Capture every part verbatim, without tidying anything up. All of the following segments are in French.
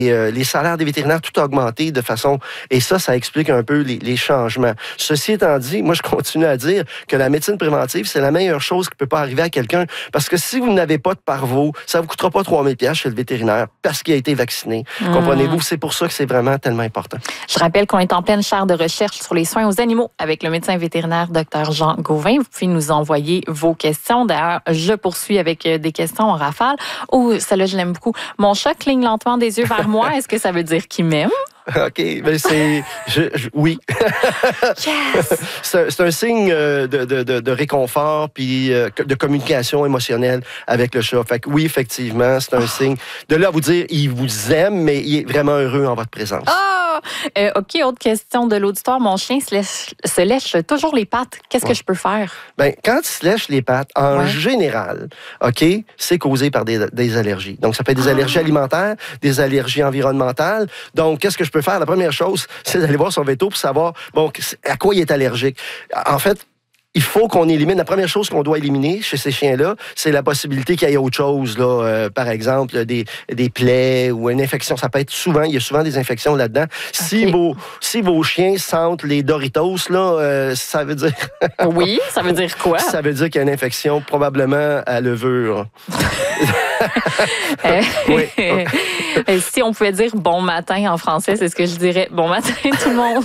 Et, euh, les salaires des vétérinaires, tout a augmenté de façon... Et ça, ça explique un peu les, les changements. Ceci étant dit, moi, je continue à dire que la médecine préventive, c'est la meilleure chose qui peut pas arriver à quelqu'un. Parce que si vous n'avez pas de parvo, ça vous coûtera pas trois mille dollars chez le vétérinaire parce qu'il a été vacciné. Mmh. Comprenez-vous? C'est pour ça que c'est vraiment tellement important. Je rappelle qu'on est en pleine chaire de recherche sur les soins aux animaux avec le médecin vétérinaire Dr Jean Gauvin. Vous pouvez nous envoyer vos questions. D'ailleurs, je poursuis avec des questions en rafale. Oh, celle-là, je l'aime beaucoup. Mon chat cligne lentement des yeux vers moi. Est-ce que ça veut dire qu'il m'aime? OK, mais c'est... Je, je, oui. Yes! c'est, c'est un signe de, de, de, de réconfort puis de communication émotionnelle avec le chat. Fait que oui, effectivement, c'est un oh. signe de là à vous dire, il vous aime, mais il est vraiment heureux en votre présence. Oh! Euh, OK, autre question de l'auditoire. Mon chien se lèche, se lèche toujours les pattes. Qu'est-ce ouais. que je peux faire? Bien, quand il se lèche les pattes, en ouais. général, OK, c'est causé par des, des allergies. Donc, ça peut être des ah. allergies alimentaires, des allergies environnementales. Donc, qu'est-ce que je peux faire? La première chose, c'est d'aller voir son véto pour savoir bon, à quoi il est allergique. En fait, il faut qu'on élimine. La première chose qu'on doit éliminer chez ces chiens-là, c'est la possibilité qu'il y ait autre chose. Là, euh, par exemple, des, des plaies ou une infection. Ça peut être souvent, il y a souvent des infections là-dedans. Okay. Si, vos, si vos chiens sentent les Doritos, là, euh, ça veut dire... Oui, ça veut dire quoi? Ça veut dire qu'il y a une infection probablement à levure. oui. Si on pouvait dire bon matin en français, c'est ce que je dirais. Bon matin tout le monde.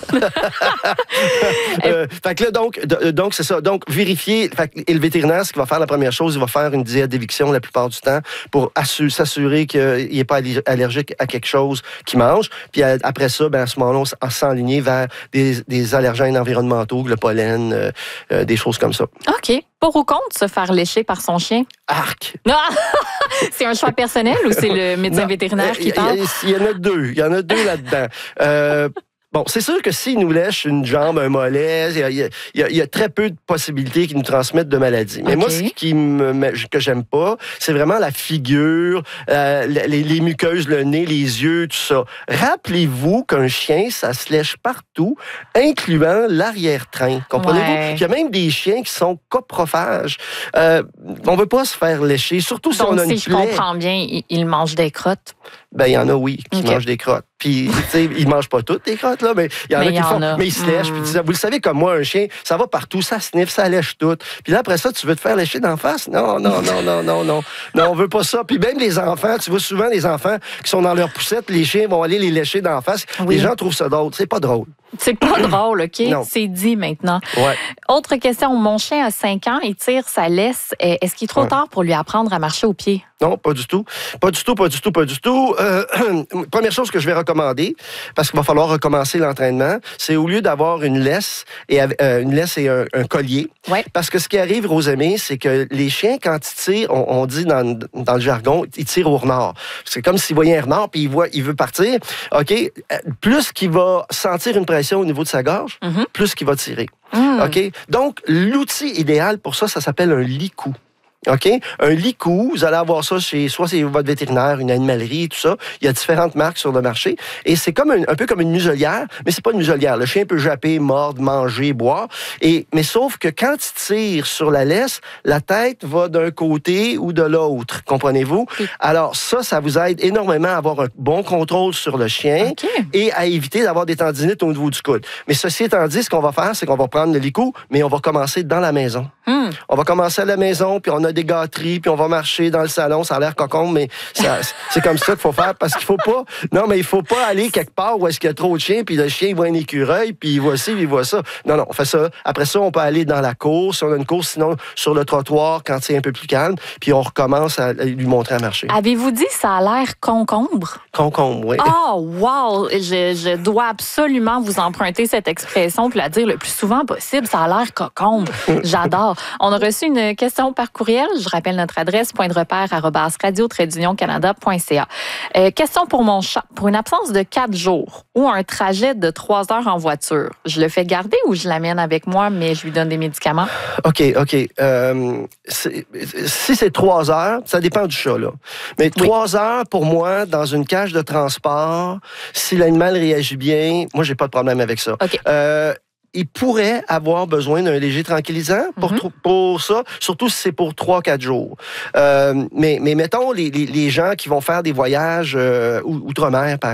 euh, fait que là, donc, donc c'est ça. Donc, vérifier. Fait que, et le vétérinaire, ce qu'il va faire, la première chose, il va faire une diète d'éviction la plupart du temps pour assurer, s'assurer qu'il n'est pas allergique à quelque chose qu'il mange. Puis après ça, ben, à ce moment-là, on s'enligner vers des, des allergènes environnementaux, le pollen, euh, euh, des choses comme ça. OK. Pour ou contre se faire lécher par son chien? Arc! Non! C'est un choix personnel ou c'est le médecin non, vétérinaire qui parle? Il y en a deux. Il y en a deux là-dedans. Euh, Bon, c'est sûr que s'il nous lèche une jambe, un mollet, il y a, il y a, il y a très peu de possibilités qu'il nous transmettent de maladies. Mais okay. moi, ce qui me, que j'aime pas, c'est vraiment la figure, euh, les, les muqueuses, le nez, les yeux, tout ça. Rappelez-vous qu'un chien, ça se lèche partout, incluant l'arrière-train. Comprenez-vous? Ouais. Il y a même des chiens qui sont coprophages. Euh, on veut pas se faire lécher, surtout si Donc, on a une si plaie. je comprends bien, il, il mange des crottes? Ben, il y en a, oui, qui okay. mangent des crottes. Puis, tu sais, ils mangent pas toutes, les crottes, là, mais il y en mais a qui font. A. Mais ils se lèchent. Mm. Puis, vous le savez, comme moi, un chien, ça va partout, ça sniffe, ça lèche tout. Puis là, après ça, tu veux te faire lécher d'en face? Non, non, non, non, non, non. Non, on veut pas ça. Puis même les enfants, tu vois souvent les enfants qui sont dans leur poussette, les chiens vont aller les lécher d'en face. Oui. Les gens trouvent ça drôle. C'est pas drôle. C'est pas drôle, OK? Non. C'est dit maintenant. Ouais. Autre question. Mon chien a cinq ans, il tire sa laisse. Est-ce qu'il est trop ouais. tard pour lui apprendre à marcher au pied? Non, pas du tout. Pas du tout, pas du tout, pas du tout. Euh, première chose que je vais recommander, parce qu'il va falloir recommencer l'entraînement, c'est au lieu d'avoir une laisse et euh, une laisse et un, un collier. Ouais. Parce que ce qui arrive, Rosemée, c'est que les chiens, quand ils tirent, on, on dit dans, dans le jargon, ils tirent au renard. C'est comme s'il voyait un renard puis il voit, il veut partir. OK? Plus qu'il va sentir une pression au niveau de sa gorge, mm-hmm. plus qu'il va tirer. Mm. OK? Donc, l'outil idéal pour ça, ça s'appelle un licou. OK? Un licou, vous allez avoir ça chez soit c'est votre vétérinaire, une animalerie, tout ça. Il y a différentes marques sur le marché. Et c'est comme un, un peu comme une muselière, mais c'est pas une muselière. Le chien peut japper, mordre, manger, boire. Et, mais sauf que quand il tire sur la laisse, la tête va d'un côté ou de l'autre. Comprenez-vous? Oui. Alors ça, ça vous aide énormément à avoir un bon contrôle sur le chien okay. et à éviter d'avoir des tendinites au niveau du coude. Mais ceci étant dit, ce qu'on va faire, c'est qu'on va prendre le licou, mais on va commencer dans la maison. Mm. On va commencer à la maison, puis on a des gâteries, puis on va marcher dans le salon. Ça a l'air cocon, mais ça, c'est comme ça qu'il faut faire, parce qu'il faut pas... Non, mais il faut pas aller quelque part où est-ce qu'il y a trop de chiens, puis le chien, il voit un écureuil, puis il voit ci, puis il voit ça. Non, non, on fait ça. Après ça, on peut aller dans la cour, si on a une course, sinon sur le trottoir, quand c'est un peu plus calme, puis on recommence à lui montrer à marcher. Avez-vous dit ça a l'air concombre? Concombre, oui. Oh, wow! Je, je dois absolument vous emprunter cette expression, puis la dire le plus souvent possible. Ça a l'air concombre. J'adore. On a reçu une question par courriel. Je rappelle notre adresse, point de repère, arobase radio trait d'union canada point c a. Euh, question pour mon chat. Pour une absence de quatre jours ou un trajet de trois heures en voiture, je le fais garder ou je l'amène avec moi, mais je lui donne des médicaments? OK, OK. Euh, c'est, si c'est trois heures, ça dépend du chat, là. Mais trois oui. heures, pour moi, dans une cage de transport, si l'animal réagit bien, moi, j'ai pas de problème avec ça. OK. Euh, il pourrait avoir besoin d'un léger tranquillisant pour, mm-hmm. pour ça, surtout si c'est pour trois quatre jours. Euh, mais, mais mettons, les, les, les gens qui vont faire des voyages euh, outre-mer, par